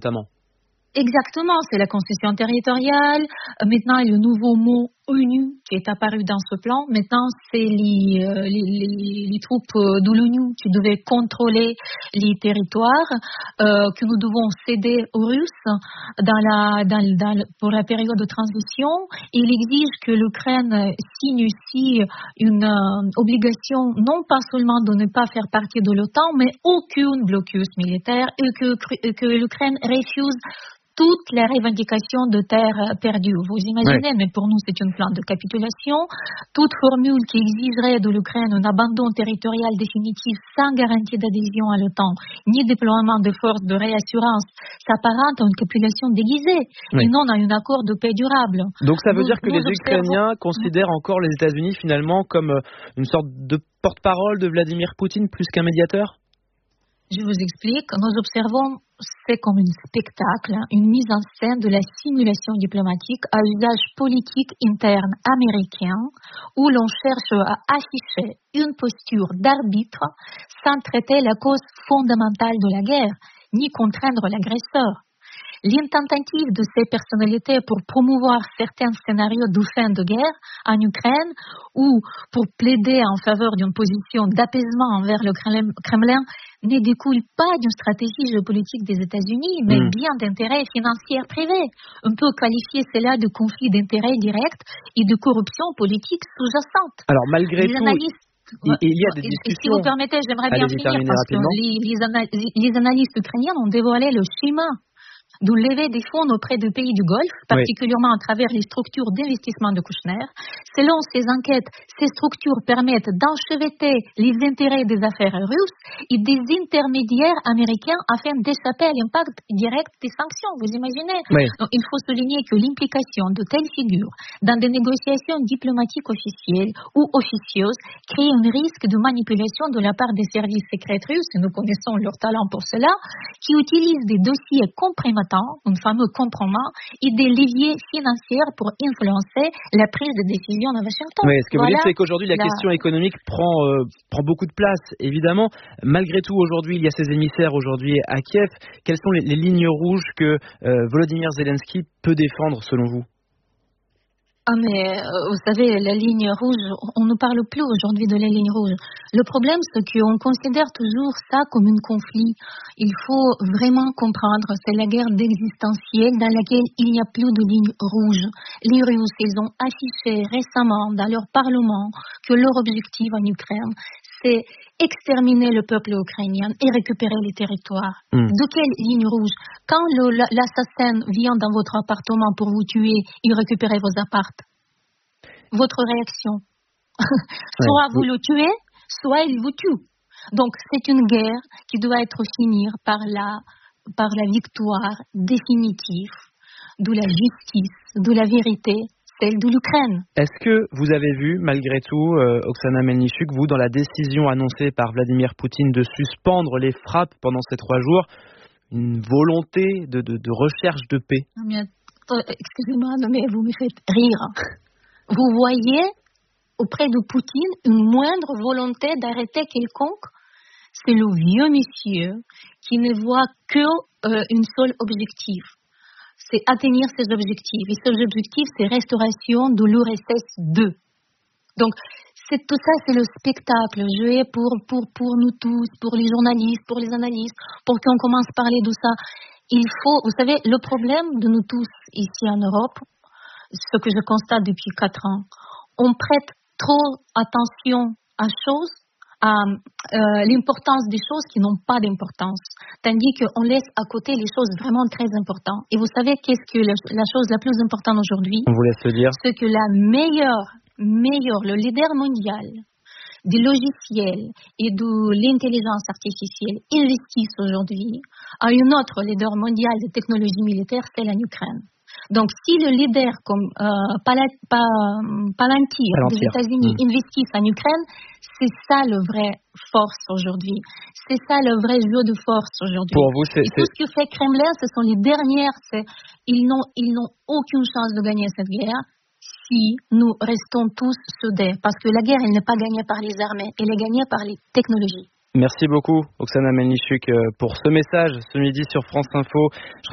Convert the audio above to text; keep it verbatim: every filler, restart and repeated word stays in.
notamment. Exactement, c'est la concession territoriale. Maintenant, il y a le nouveau mot ONU qui est apparu dans ce plan. Maintenant, c'est les, euh, les, les, les troupes de l'ONU qui devaient contrôler les territoires euh, que nous devons céder aux Russes dans la, dans, dans, pour la période de transition. Il exige que l'Ukraine signe aussi une euh, obligation, non pas seulement de ne pas faire partie de l'OTAN, mais aucune blocus militaire et que, que l'Ukraine refuse toutes les revendications de terres perdues. Vous imaginez, ouais. Mais pour nous, c'est une plan de capitulation. Toute formule qui exigerait de l'Ukraine un abandon territorial définitif sans garantie d'adhésion à l'OTAN, ni déploiement de forces de réassurance, s'apparente à une capitulation déguisée, ouais. Et non à un accord de paix durable. Donc ça veut nous, dire que les Ukrainiens observons... considèrent encore les États-Unis finalement comme une sorte de porte-parole de Vladimir Poutine plus qu'un médiateur ? Je vous explique. Nous observons, c'est comme un spectacle, une mise en scène de la simulation diplomatique à usage politique interne américain, où l'on cherche à afficher une posture d'arbitre sans traiter la cause fondamentale de la guerre, ni contraindre l'agresseur. L'intentative de ces personnalités pour promouvoir certains scénarios de fin de guerre en Ukraine ou pour plaider en faveur d'une position d'apaisement envers le Kremlin ne découle pas d'une stratégie géopolitique des États-Unis, mais mmh. bien d'intérêts financiers privés. On peut qualifier cela de conflit d'intérêts direct et de corruption politique sous-jacente. Alors malgré les tout... Analystes... Il y a des discussions. Si vous permettez, j'aimerais bien Allez-y, finir parce rapidement. que les, les, ana- les analystes ukrainiens ont dévoilé le schéma de lever des fonds auprès de pays du Golfe, particulièrement oui. à travers les structures d'investissement de Kouchner. Selon ces enquêtes, ces structures permettent d'enchevêter les intérêts des affaires russes et des intermédiaires américains afin d'échapper à l'impact direct des sanctions. Vous imaginez ? Oui. Donc, il faut souligner que l'implication de telles figures dans des négociations diplomatiques officielles ou officieuses crée un risque de manipulation de la part des services secrets russes, et nous connaissons leur talent pour cela, qui utilisent des dossiers compromettants, un fameux compromis, et des leviers financiers pour influencer la prise de décision à Washington. Oui, ce que voilà, vous dites, c'est qu'aujourd'hui, la, la question économique prend, euh, prend beaucoup de place, évidemment. Malgré tout, aujourd'hui, il y a ces émissaires aujourd'hui à Kiev. Quelles sont les, les lignes rouges que euh, Volodymyr Zelensky peut défendre, selon vous ? Ah mais euh, vous savez, la ligne rouge, on ne parle plus aujourd'hui de la ligne rouge. Le problème, c'est qu'on considère toujours ça comme un conflit. Il faut vraiment comprendre, c'est la guerre d'existentielle dans laquelle il n'y a plus de ligne rouge. Les Russes, ils ont affiché récemment dans leur parlement que leur objectif en Ukraine, c'est exterminer le peuple ukrainien et récupérer les territoires. Mmh. De quelle ligne rouge ? Quand le, l'assassin vient dans votre appartement pour vous tuer et récupérer vos apparts, votre réaction, soit ouais. vous le tuez, soit il vous tue. Donc c'est une guerre qui doit être finie par la, par la victoire définitive de la justice, de la vérité, celle de l'Ukraine. Est-ce que vous avez vu, malgré tout, euh, Oksana Melnichuk, vous, dans la décision annoncée par Vladimir Poutine de suspendre les frappes pendant ces trois jours, une volonté de, de, de recherche de paix ? mais, euh, Excusez-moi, mais vous me faites rire. Vous voyez auprès de Poutine une moindre volonté d'arrêter quelconque ? C'est le vieux monsieur qui ne voit que euh, un seul objectif. C'est atteindre ses objectifs. Et ces objectifs, c'est restauration de l'U R S S deux. Donc, c'est, tout ça, c'est le spectacle joué pour, pour, pour nous tous, pour les journalistes, pour les analystes, pour qu'on commence à parler de ça. Il faut, vous savez, le problème de nous tous ici en Europe, ce que je constate depuis quatre ans, on prête trop attention à choses, à euh, l'importance des choses qui n'ont pas d'importance, tandis qu'on laisse à côté les choses vraiment très importantes. Et vous savez qu'est-ce que la, la chose la plus importante aujourd'hui ? On vous laisse le dire. C'est que la meilleure, meilleure, le leader mondial des logiciels et de l'intelligence artificielle investissent aujourd'hui à un autre leader mondial des technologies militaires, c'est la Ukraine. Donc, si le leader comme euh, Palantir, Palantir des États-Unis mmh. investissent en Ukraine, c'est ça le vrai force aujourd'hui. C'est ça le vrai jeu de force aujourd'hui. Pour vous, c'est, et tout c'est... ce que fait Kremlin, ce sont les dernières. C'est, ils, n'ont, ils n'ont aucune chance de gagner cette guerre si nous restons tous soudés. Parce que la guerre, elle n'est pas gagnée par les armées, elle est gagnée par les technologies. Merci beaucoup, Oksana Melnichuk, pour ce message ce midi sur France Info.